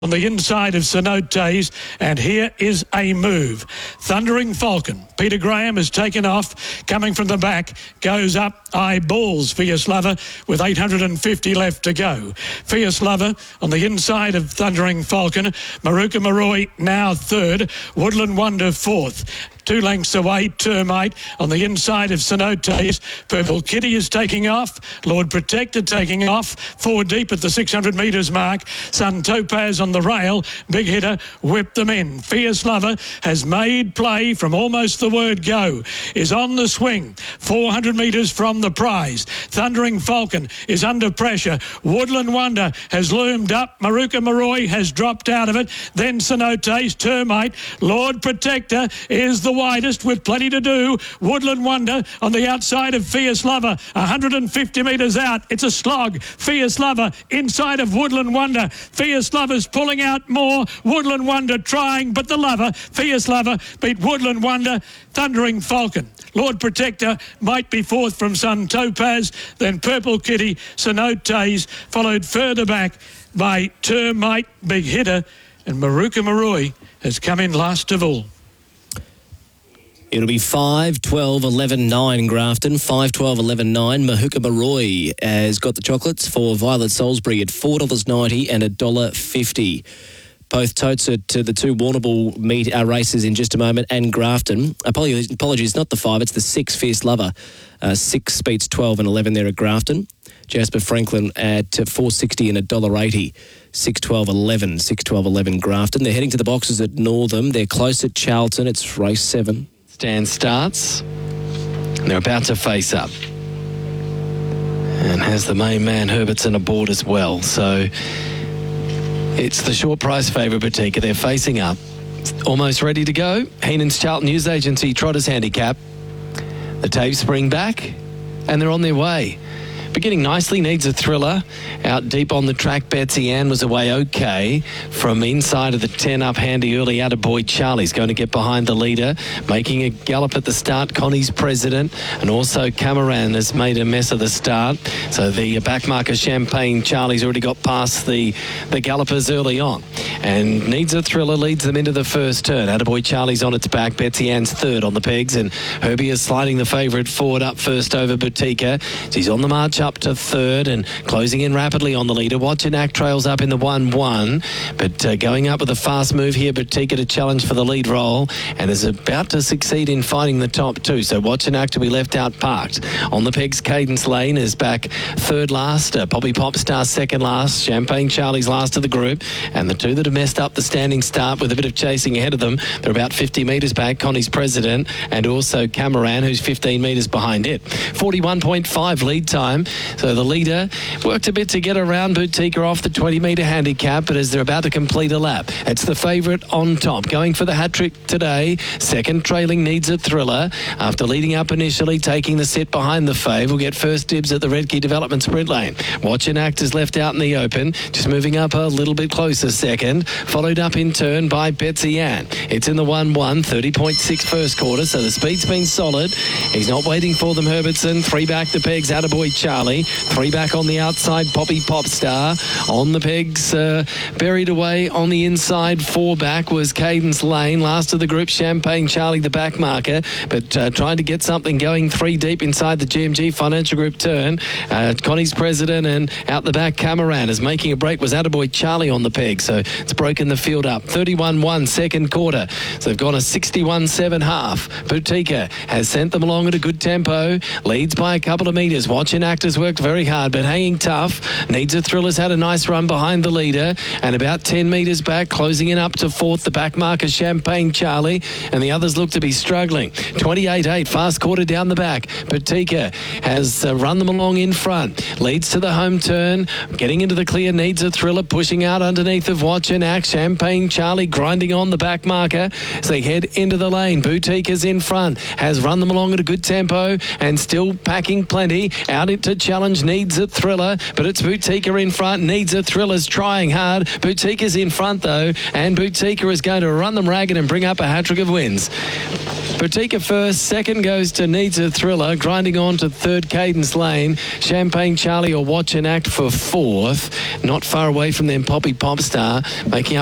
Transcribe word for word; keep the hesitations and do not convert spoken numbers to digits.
on the inside of Cenotes, and here is a move. Thundering Falcon. Peter Graham has taken off, coming from the back, goes up, eyeballs Fierce Lover with eight hundred fifty left to go. Fierce Lover on the inside of Thundering Falcon. Maruka Maroi now third. Woodland Wonder fourth. Two lengths away, Termite on the inside of Cenotes. Purple Kitty is taking off. Lord Protector taking off. Four deep at the six hundred metres mark. Sun Topaz on the rail. Big Hitter whipped them in. Fierce Lover has made play from almost the word go. Is on the swing. four hundred metres from the prize. Thundering Falcon is under pressure. Woodland Wonder has loomed up. Maruka Maroi has dropped out of it. Then Cenotes, Termite. Lord Protector is the widest with plenty to do. Woodland Wonder on the outside of Fierce Lover, one hundred fifty metres out. It's a slog. Fierce Lover inside of Woodland Wonder. Fierce Lover's pulling out more. Woodland Wonder trying, but the Lover, Fierce Lover, beat Woodland Wonder. Thundering Falcon. Lord Protector might be fourth from Sun Topaz. Then Purple Kitty, Cenotes, followed further back by Termite, Big Hitter, and Maruka Maroi has come in last of all. It'll be five, twelve, eleven, nine Grafton, five, twelve, eleven, nine. Mahuka Maroi has got the chocolates for Violet Salisbury at four dollars ninety and one dollar fifty. Both totes are to the two Warrnambool meet uh, races in just a moment, and Grafton. Apologies, apologies, not the five, it's the six, Fierce Lover. Uh, six beats twelve and eleven there at Grafton. Jasper Franklin at four sixty and one dollar eighty. six, twelve, eleven, six, twelve, eleven Grafton. They're heading to the boxes at Northam. They're close at Charlton. It's race seven. Stand starts. They're about to face up. And has the main man Herbertson aboard as well. So it's the short price favourite Boutique. They're facing up. Almost ready to go. Heenan's Charlton News Agency Trotters Handicap. The tapes spring back and they're on their way. Beginning nicely, Needs a Thriller. Out deep on the track, Betsy Ann was away okay. From inside of the ten up handy early, Attaboy Charlie's going to get behind the leader. Making a gallop at the start, Connie's President. And also Cameron has made a mess of the start. So the backmarker Champagne Charlie's already got past the, the gallopers early on. And Needs a Thriller leads them into the first turn. Attaboy Charlie's on its back. Betsy Ann's third on the pegs. And Herbie is sliding the favourite forward up first over Boutique. She's on the march up to third and closing in rapidly on the leader. Watchinac trails up in the one one, but uh, going up with a fast move here. Boutique to challenge for the lead role and is about to succeed in finding the top two. So Watchinac to be left out parked. On the pegs, Cadence Lane is back third last. Uh, Poppy Popstar second last. Champagne Charlie's last of the group. And the two that have messed up the standing start with a bit of chasing ahead of them, they're about fifty metres back. Connie's President and also Cameron, who's fifteen metres behind it. forty-one point five lead time. So the leader worked a bit to get around Boutique off the twenty metre handicap, but as they're about to complete a lap, it's the favourite on top. Going for the hat-trick today. Second trailing Needs a Thriller. After leading up initially, taking the sit behind the fave, will get first dibs at the Redkey Development Sprint Lane. Watch and Act is left out in the open, just moving up a little bit closer second. Followed up in turn by Betsy Ann. It's in the one one, thirty point six first quarter, so the speed's been solid. He's not waiting for them, Herbertson. Three back the pegs, Attaboy Charlie. Three back on the outside, Poppy Popstar. On the pegs, uh, buried away on the inside. Four back was Cadence Lane. Last of the group, Champagne Charlie, the back marker. But uh, trying to get something going three deep inside the G M G Financial Group turn. Uh, Connie's President and out the back, Cameron is making a break. Was Attaboy Charlie on the peg. So it's broken the field up. thirty-one one second quarter. So they've gone a sixty-one seven half. Boutique has sent them along at a good tempo. Leads by a couple of metres. Watching Actors worked very hard, but hanging tough. Needs a Thriller's had a nice run behind the leader and about ten metres back, closing in up to fourth. The back marker, Champagne Charlie, and the others look to be struggling. twenty-eight eight, fast quarter down the back. Boutique has uh, run them along in front. Leads to the home turn. Getting into the clear, Needs a Thriller, pushing out underneath of Watch and Act. Champagne Charlie grinding on the back marker as they head into the lane. Boutique is in front, has run them along at a good tempo and still packing plenty. Out into challenge, Needs a Thriller, but it's Boutique in front. Needs a Thriller's trying hard. Boutique is in front though, and Boutique is going to run them ragged and bring up a hat-trick of wins. Boutique first, second goes to Needs a Thriller, grinding on to third Cadence Lane. Champagne Charlie or Watch and Act for fourth. Not far away from them, Poppy Popstar. making up